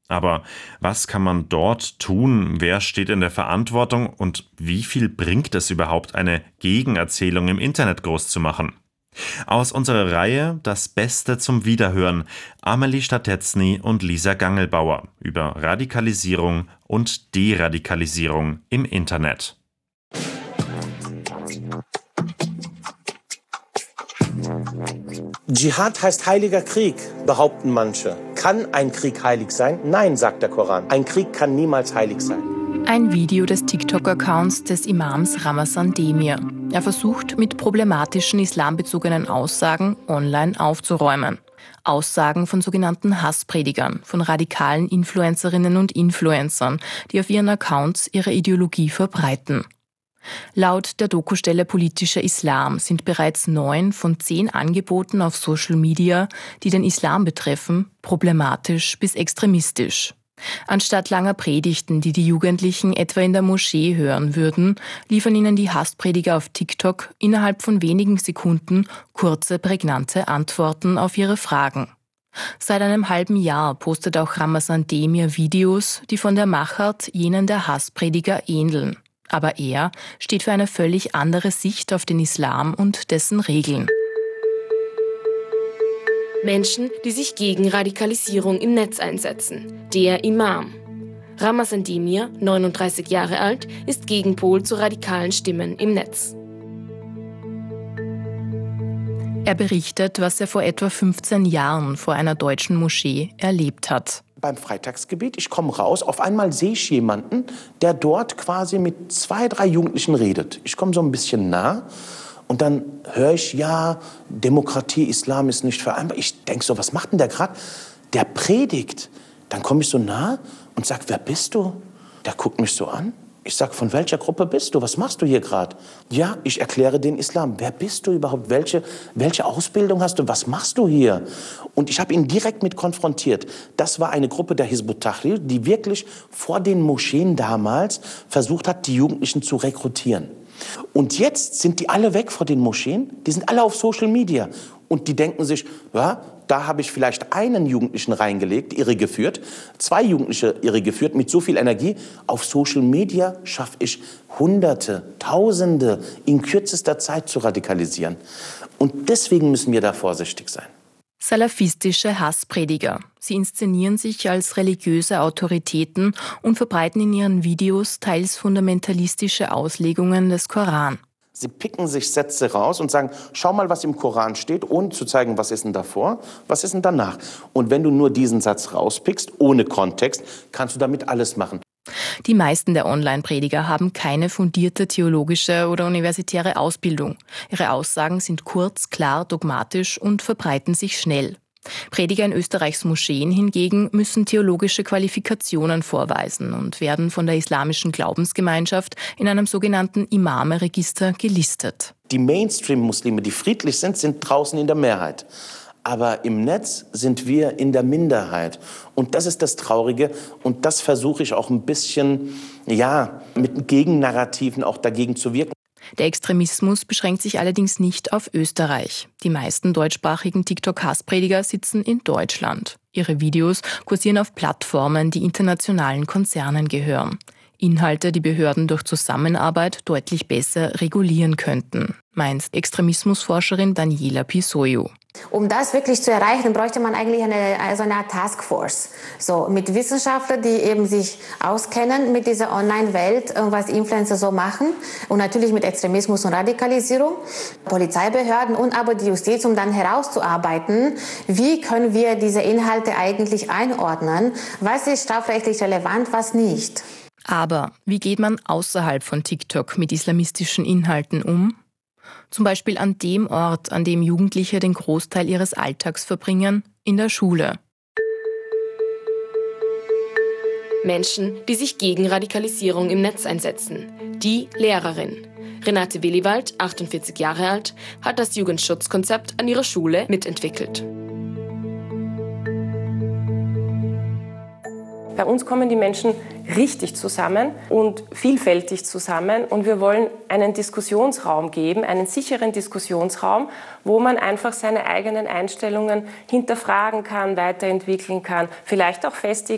Aber was kann man dort tun? Wer steht in der Verantwortung? Und wie viel bringt es überhaupt, eine Gegenerzählung im Internet groß zu machen? Aus unserer Reihe Das Beste zum Wiederhören, Amelie Statetzny und Lisa Gangelbauer über Radikalisierung und Deradikalisierung im Internet. Dschihad heißt heiliger Krieg, behaupten manche. Kann ein Krieg heilig sein? Nein, sagt der Koran. Ein Krieg kann niemals heilig sein. Ein Video des TikTok-Accounts des Imams Ramazan Demir. Er versucht, mit problematischen islambezogenen Aussagen online aufzuräumen. Aussagen von sogenannten Hasspredigern, von radikalen Influencerinnen und Influencern, die auf ihren Accounts ihre Ideologie verbreiten. Laut der Dokustelle Politischer Islam sind bereits 9 von 10 Angeboten auf Social Media, die den Islam betreffen, problematisch bis extremistisch. Anstatt langer Predigten, die die Jugendlichen etwa in der Moschee hören würden, liefern ihnen die Hassprediger auf TikTok innerhalb von wenigen Sekunden kurze, prägnante Antworten auf ihre Fragen. Seit einem halben Jahr postet auch Ramazan Demir Videos, die von der Machart jenen der Hassprediger ähneln. Aber er steht für eine völlig andere Sicht auf den Islam und dessen Regeln. Menschen, die sich gegen Radikalisierung im Netz einsetzen. Der Imam. Ramazan Demir, 39 Jahre alt, ist Gegenpol zu radikalen Stimmen im Netz. Er berichtet, was er vor etwa 15 Jahren vor einer deutschen Moschee erlebt hat. Beim Freitagsgebet, ich komme raus, auf einmal sehe ich jemanden, der dort quasi mit 2, 3 Jugendlichen redet. Ich komme so ein bisschen nah und dann höre ich, ja, Demokratie, Islam ist nicht vereinbar. Ich denke so, was macht denn der gerade? Der predigt. Dann komme ich so nah und sage, wer bist du? Der guckt mich so an. Ich sage, von welcher Gruppe bist du? Was machst du hier gerade? Ja, ich erkläre den Islam. Wer bist du überhaupt? Welche Ausbildung hast du? Was machst du hier? Und ich habe ihn direkt mit konfrontiert. Das war eine Gruppe der Hizb ut-Tahrir, die wirklich vor den Moscheen damals versucht hat, die Jugendlichen zu rekrutieren. Und jetzt sind die alle weg vor den Moscheen. Die sind alle auf Social Media. Und die denken sich, ja, da habe ich vielleicht einen Jugendlichen reingelegt, irregeführt, 2 Jugendliche irregeführt mit so viel Energie. Auf Social Media schaffe ich Hunderte, Tausende in kürzester Zeit zu radikalisieren. Und deswegen müssen wir da vorsichtig sein. Salafistische Hassprediger. Sie inszenieren sich als religiöse Autoritäten und verbreiten in ihren Videos teils fundamentalistische Auslegungen des Koran. Sie picken sich Sätze raus und sagen, schau mal, was im Koran steht, ohne zu zeigen, was ist denn davor, was ist denn danach. Und wenn du nur diesen Satz rauspickst, ohne Kontext, kannst du damit alles machen. Die meisten der Online-Prediger haben keine fundierte theologische oder universitäre Ausbildung. Ihre Aussagen sind kurz, klar, dogmatisch und verbreiten sich schnell. Prediger in Österreichs Moscheen hingegen müssen theologische Qualifikationen vorweisen und werden von der islamischen Glaubensgemeinschaft in einem sogenannten Imame-Register gelistet. Die Mainstream-Muslime, die friedlich sind, sind draußen in der Mehrheit. Aber im Netz sind wir in der Minderheit. Und das ist das Traurige. Und das versuche ich auch ein bisschen, mit Gegennarrativen auch dagegen zu wirken. Der Extremismus beschränkt sich allerdings nicht auf Österreich. Die meisten deutschsprachigen TikTok-Hassprediger sitzen in Deutschland. Ihre Videos kursieren auf Plattformen, die internationalen Konzernen gehören. Inhalte, die Behörden durch Zusammenarbeit deutlich besser regulieren könnten, meint Extremismusforscherin Daniela Pisoiu. Um das wirklich zu erreichen, bräuchte man eigentlich eine Art Taskforce. So, mit Wissenschaftlern, die eben sich auskennen mit dieser Online-Welt, was Influencer so machen. Und natürlich mit Extremismus und Radikalisierung. Polizeibehörden und aber die Justiz, um dann herauszuarbeiten, wie können wir diese Inhalte eigentlich einordnen? Was ist strafrechtlich relevant, was nicht? Aber wie geht man außerhalb von TikTok mit islamistischen Inhalten um? Zum Beispiel an dem Ort, an dem Jugendliche den Großteil ihres Alltags verbringen, in der Schule. Menschen, die sich gegen Radikalisierung im Netz einsetzen. Die Lehrerin. Renate Williwald, 48 Jahre alt, hat das Jugendschutzkonzept an ihrer Schule mitentwickelt. Bei uns kommen die Menschen richtig zusammen und vielfältig zusammen und wir wollen einen Diskussionsraum geben, einen sicheren Diskussionsraum, wo man einfach seine eigenen Einstellungen hinterfragen kann, weiterentwickeln kann, vielleicht auch festigen.